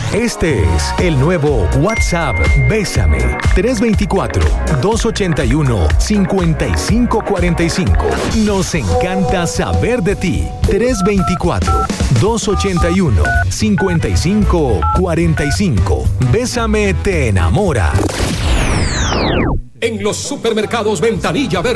Este es el nuevo WhatsApp Bésame. 324-281-5545. Nos encanta saber de ti. 324-281-5545. Bésame te enamora. En los supermercados Ventanilla Verde